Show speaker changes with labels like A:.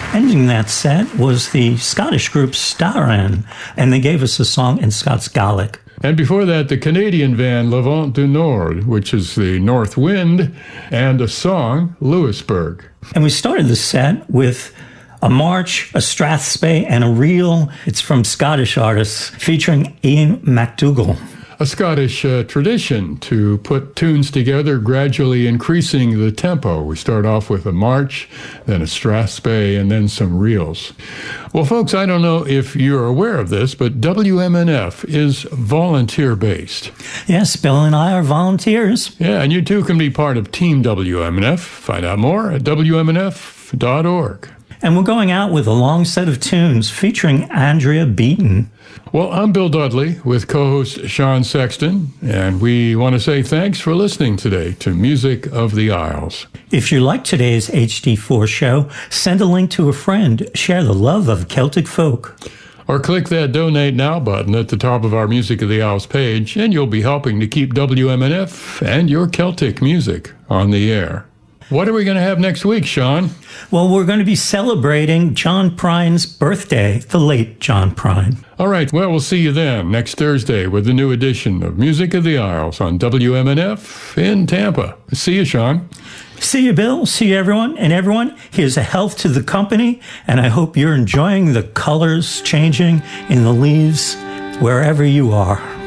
A: Ending that set was the Scottish group Staran, and they gave us a song in Scots Gaelic.
B: And before that, the Canadian band Le Vent du Nord, which is the North Wind, and a song, Louisburg.
A: And we started the set with a march, a strathspey, and a reel. It's from Scottish artists featuring Ian MacDougall.
B: A Scottish tradition to put tunes together, gradually increasing the tempo. We start off with a march, then a strathspey, and then some reels. Well, folks, I don't know if you're aware of this, but WMNF is volunteer-based.
A: Yes, Bill and I are volunteers.
B: Yeah, and you too can be part of Team WMNF. Find out more at WMNF.org.
A: And we're going out with a long set of tunes featuring Andrea Beaton.
B: Well, I'm Bill Dudley with co-host Sean Sexton, and we want to say thanks for listening today to Music of the Isles.
A: If you like today's HD4 show, send a link to a friend. Share the love of Celtic folk.
B: Or click that Donate Now button at the top of our Music of the Isles page, and you'll be helping to keep WMNF and your Celtic music on the air. What are we going to have next week, Sean?
A: Well, we're going to be celebrating John Prine's birthday, the late John Prine.
B: All right, well, we'll see you then next Thursday with a new edition of Music of the Isles on WMNF in Tampa. See you, Sean.
A: See you, Bill. See you, everyone. And everyone, here's a health to the company, and I hope you're enjoying the colors changing in the leaves wherever you are.